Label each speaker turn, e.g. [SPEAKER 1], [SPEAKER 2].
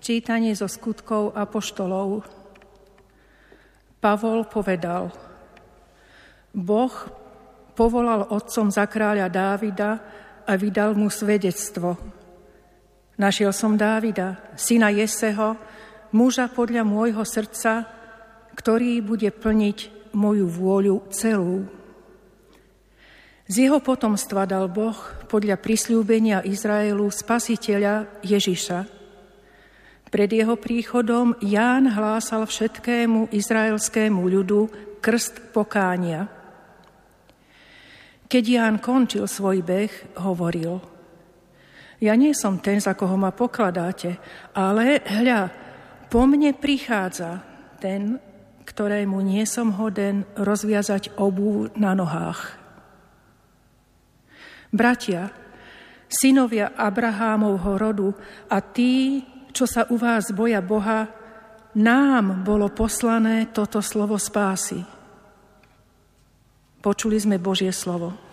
[SPEAKER 1] Čítanie zo skutkov apoštolov. Pavol povedal: Boh povolal otcom za kráľa Dávida a vydal mu svedectvo. Našiel som Dávida, syna Jeseho, muža podľa môjho srdca, ktorý bude plniť moju vôľu celú. Z jeho potomstva dal Boh podľa prisľúbenia Izraelu spasiteľa Ježiša. Pred jeho príchodom Ján hlásal všetkému izraelskému ľudu krst pokánia. Keď Ján končil svoj beh, hovoril: Ja nie som ten, za koho ma pokladáte, ale hľa, po mne prichádza ten, ktorému nie som hoden rozviazať obuv na nohách. Bratia, synovia Abrahámovho rodu a tí, čo sa u vás boja Boha, nám bolo poslané toto slovo spásy. Počuli sme Božie slovo.